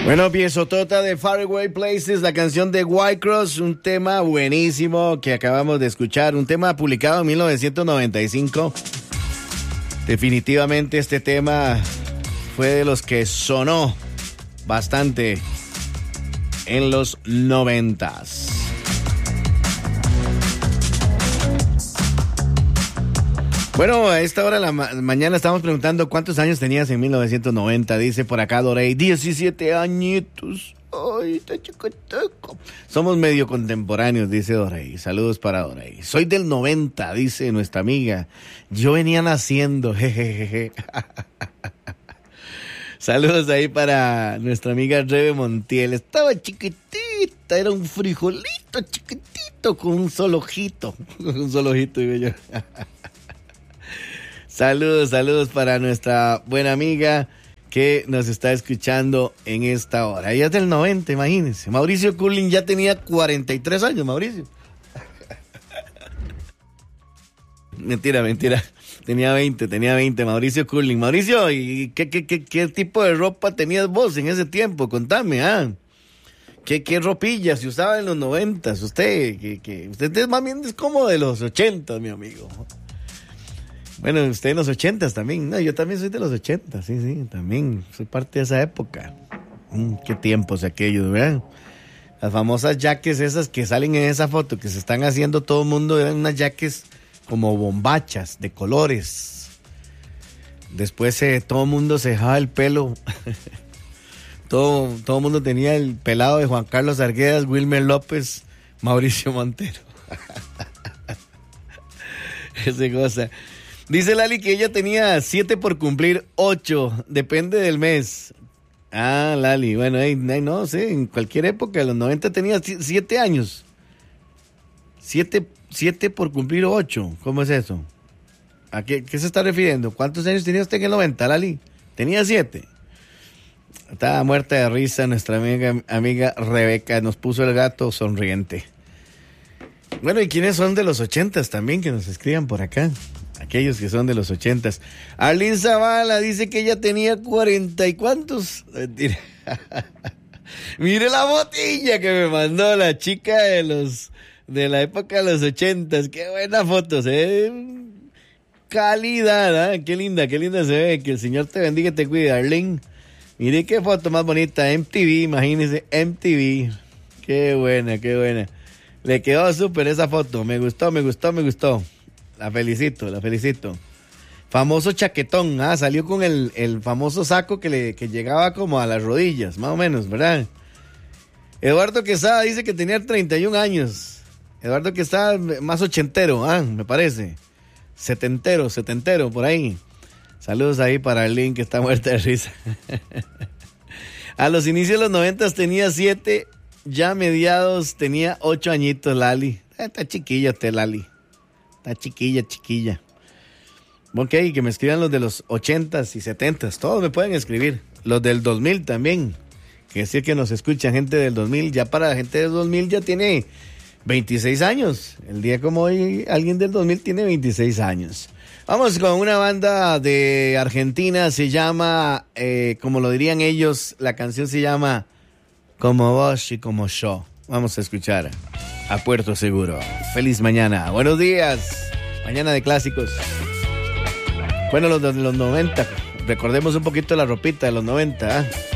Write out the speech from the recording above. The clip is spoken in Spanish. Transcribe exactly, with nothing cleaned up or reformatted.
Bueno, piezotota de Faraway Places, la canción de Whitecross, un tema buenísimo que acabamos de escuchar, un tema publicado en mil novecientos noventa y cinco. Definitivamente este tema fue de los que sonó bastante en los noventas. Bueno, a esta hora de la ma- mañana estamos preguntando cuántos años tenías en mil novecientos noventa. Dice por acá Dorey, diecisiete añitos. Ay, está chiquitico. Somos medio contemporáneos, dice Dorey. Saludos para Dorey. Soy del noventa, dice nuestra amiga. Yo venía naciendo, jejeje. Saludos ahí para nuestra amiga Rebe Montiel. Estaba chiquitita, era un frijolito chiquitito con un solo ojito. Un solo ojito, digo yo. Saludos, saludos para nuestra buena amiga que nos está escuchando en esta hora. Ella es del noventa, imagínense. Mauricio Culling ya tenía cuarenta y tres años, Mauricio. Mentira, mentira. Tenía veinte, tenía veinte, Mauricio Culling. Mauricio, ¿y qué, qué, qué, qué tipo de ropa tenías vos en ese tiempo? Contame, ¿ah? ¿Qué, qué ropilla se usaba en los noventas? Usted, que, que, usted es más bien es como de los ochentas, mi amigo. Bueno, usted en los ochentas también. No, yo también soy de los ochentas, sí, sí, también soy parte de esa época. Mm, qué tiempos aquellos, ¿verdad? Las famosas jaques esas que salen en esa foto, que se están haciendo todo el mundo, eran unas jaques como bombachas, de colores. Después eh, todo el mundo se dejaba el pelo. todo todo el mundo tenía el pelado de Juan Carlos Arguedas, Wilmer López, Mauricio Montero. Esa cosa. Dice Lali que ella tenía siete por cumplir ocho, depende del mes. Ah, Lali, bueno, hey, hey, no sé, en cualquier época, en los noventa tenía siete años. Siete, siete por cumplir ocho, ¿cómo es eso? ¿A qué, qué se está refiriendo? ¿Cuántos años tenía usted en el noventa, Lali? Tenía siete. Estaba muerta de risa nuestra amiga, amiga Rebeca, nos puso el gato sonriente. Bueno, ¿y quiénes son de los ochentas también que nos escriban por acá? Aquellos que son de los ochentas. Arlene Zavala dice que ella tenía cuarenta y cuantos. Mentira. Mire la botella que me mandó la chica de los de la época de los ochentas. Qué buena foto, se ve calidad, ¿eh? Qué linda, qué linda se ve. Que el Señor te bendiga y te cuide, Arlene. Mire qué foto más bonita, M T V, imagínese, M T V. Qué buena, qué buena. Le quedó súper esa foto, me gustó, me gustó, me gustó. La felicito, la felicito. Famoso chaquetón, ah, salió con el, el famoso saco que le que llegaba como a las rodillas, más o menos, ¿verdad? Eduardo Quesada dice que tenía treinta y un años. Eduardo Quesada más ochentero, ah, me parece. Setentero, setentero, por ahí. Saludos ahí para Arlene, que está muerta de risa. A los inicios de los noventas tenía siete, ya a mediados tenía ocho añitos, Lali. Está chiquilla usted, Lali. Está chiquilla, chiquilla. Ok, que me escriban los de los ochentas y setentas. Todos me pueden escribir. Los del dos mil también. Que decir que nos escucha gente del dos mil. Ya para la gente del dos mil ya tiene veintiséis años. El día como hoy, alguien del dos mil tiene veintiséis años. Vamos con una banda de Argentina. Se llama, eh, como lo dirían ellos, la canción se llama Como vos y como yo. Vamos a escuchar a Puerto Seguro. Feliz mañana. Buenos días. Mañana de clásicos. Bueno, los de los noventa. Recordemos un poquito la ropita de los noventa, ¿eh?